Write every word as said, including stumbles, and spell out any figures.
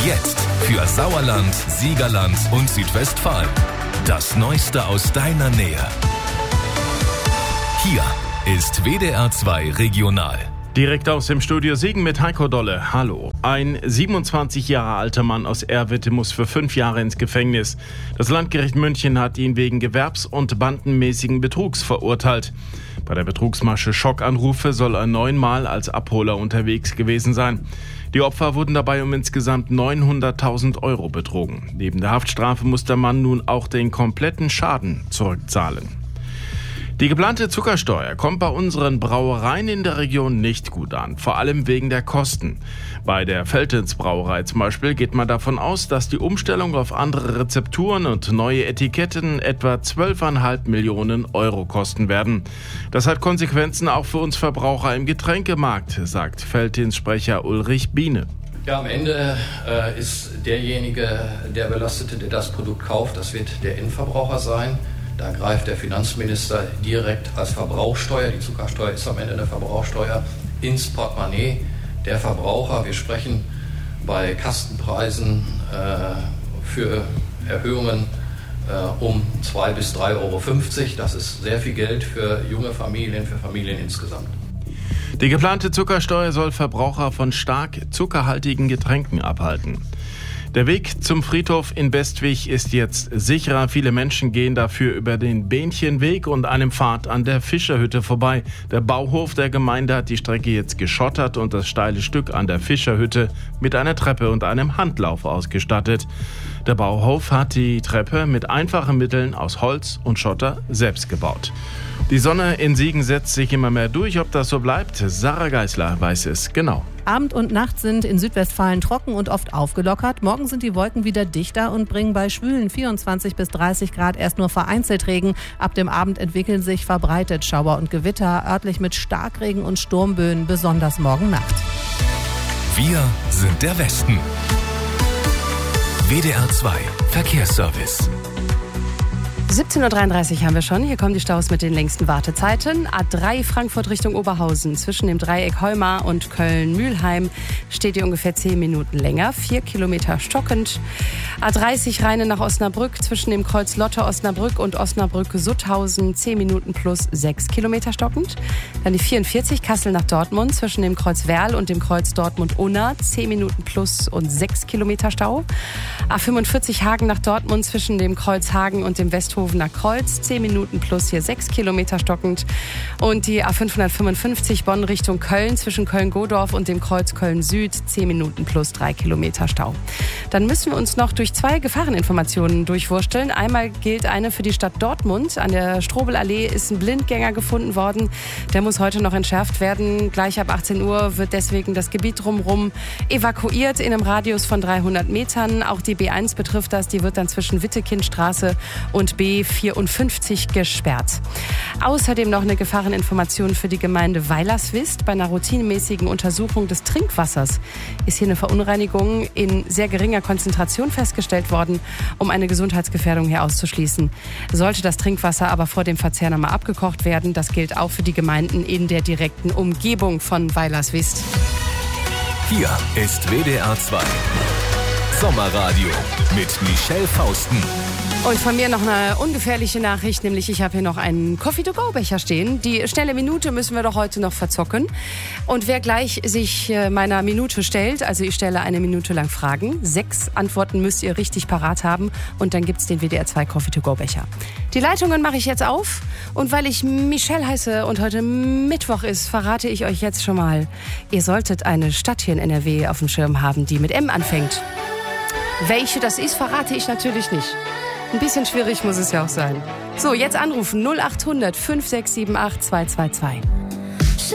Jetzt für Sauerland, Siegerland und Südwestfalen. Das Neueste aus deiner Nähe. Hier ist W D R zwei Regional. Direkt aus dem Studio Siegen mit Heiko Dolle. Hallo. Ein siebenundzwanzig Jahre alter Mann aus Erwitte muss für fünf Jahre ins Gefängnis. Das Landgericht München hat ihn wegen gewerbs- und bandenmäßigen Betrugs verurteilt. Bei der Betrugsmasche Schockanrufe soll er neunmal als Abholer unterwegs gewesen sein. Die Opfer wurden dabei um insgesamt neunhunderttausend Euro betrogen. Neben der Haftstrafe muss der Mann nun auch den kompletten Schaden zurückzahlen. Die geplante Zuckersteuer kommt bei unseren Brauereien in der Region nicht gut an, vor allem wegen der Kosten. Bei der Veltins Brauerei zum Beispiel geht man davon aus, dass die Umstellung auf andere Rezepturen und neue Etiketten etwa zwölf Komma fünf Millionen Euro kosten werden. Das hat Konsequenzen auch für uns Verbraucher im Getränkemarkt, sagt Veltins Sprecher Ulrich Biene. Ja, am Ende äh, ist derjenige, der Belastete, der das Produkt kauft, das wird der Endverbraucher sein. Da greift der Finanzminister direkt als Verbrauchsteuer, die Zuckersteuer ist am Ende eine Verbrauchsteuer, ins Portemonnaie der Verbraucher. Wir sprechen bei Kastenpreisen äh, für Erhöhungen äh, um zwei bis drei Euro fünfzig. Das ist sehr viel Geld für junge Familien, für Familien insgesamt. Die geplante Zuckersteuer soll Verbraucher von stark zuckerhaltigen Getränken abhalten. Der Weg zum Friedhof in Bestwig ist jetzt sicherer. Viele Menschen gehen dafür über den Bähnchenweg und einem Pfad an der Fischerhütte vorbei. Der Bauhof der Gemeinde hat die Strecke jetzt geschottert und das steile Stück an der Fischerhütte mit einer Treppe und einem Handlauf ausgestattet. Der Bauhof hat die Treppe mit einfachen Mitteln aus Holz und Schotter selbst gebaut. Die Sonne in Siegen setzt sich immer mehr durch. Ob das so bleibt, Sarah Geisler weiß es genau. Abend und Nacht sind in Südwestfalen trocken und oft aufgelockert. Morgen sind die Wolken wieder dichter und bringen bei schwülen vierundzwanzig bis dreißig Grad erst nur vereinzelt Regen. Ab dem Abend entwickeln sich verbreitet Schauer und Gewitter, örtlich mit Starkregen und Sturmböen, besonders morgen Nacht. Wir sind der Westen. W D R zwei Verkehrsservice. siebzehn Uhr dreiunddreißig haben wir schon. Hier kommen die Staus mit den längsten Wartezeiten. A drei Frankfurt Richtung Oberhausen. Zwischen dem Dreieck Heumar und Köln-Mühlheim steht ihr ungefähr zehn Minuten länger. Vier Kilometer stockend. A dreißig Rheine nach Osnabrück. Zwischen dem Kreuz Lotte-Osnabrück und Osnabrück-Sutthausen. zehn Minuten plus sechs Kilometer stockend. Dann die vierundvierzig Kassel nach Dortmund. Zwischen dem Kreuz Werl und dem Kreuz Dortmund-Unna. zehn Minuten plus und sechs Kilometer Stau. A fünfundvierzig Hagen nach Dortmund. Zwischen dem Kreuz Hagen und dem Westhof nach Kreuz, zehn Minuten plus hier sechs Kilometer stockend. Und die A fünfhundertfünfundfünfzig Bonn Richtung Köln zwischen Köln-Godorf und dem Kreuz Köln-Süd, zehn Minuten plus drei Kilometer Stau. Dann müssen wir uns noch durch zwei Gefahreninformationen durchwursteln. Einmal gilt eine für die Stadt Dortmund. An der Strobelallee ist ein Blindgänger gefunden worden. Der muss heute noch entschärft werden. Gleich ab achtzehn Uhr wird deswegen das Gebiet drumherum evakuiert in einem Radius von dreihundert Metern. Auch die B eins betrifft das. Die wird dann zwischen Wittekindstraße und B vierundfünfzig gesperrt. Außerdem noch eine Gefahreninformation für die Gemeinde Weilerswist. Bei einer routinemäßigen Untersuchung des Trinkwassers ist hier eine Verunreinigung in sehr geringer Konzentration festgestellt worden, um eine Gesundheitsgefährdung hier auszuschließen. Sollte das Trinkwasser aber vor dem Verzehr nochmal abgekocht werden, das gilt auch für die Gemeinden in der direkten Umgebung von Weilerswist. Hier ist W D R zwei Sommerradio mit Michelle Fausten. Und von mir noch eine ungefährliche Nachricht, nämlich ich habe hier noch einen Coffee-to-go-Becher stehen. Die schnelle Minute müssen wir doch heute noch verzocken. Und wer gleich sich meiner Minute stellt, also ich stelle eine Minute lang Fragen, sechs Antworten müsst ihr richtig parat haben und dann gibt's den W D R zwei Coffee-to-go-Becher. Die Leitungen mache ich jetzt auf und weil ich Michelle heiße und heute Mittwoch ist, verrate ich euch jetzt schon mal, ihr solltet eine Stadt hier in N R W auf dem Schirm haben, die mit M anfängt. Welche das ist, verrate ich natürlich nicht. Ein bisschen schwierig muss es ja auch sein. So, jetzt anrufen null acht hundert fünf sechs sieben acht zwei zwei zwei.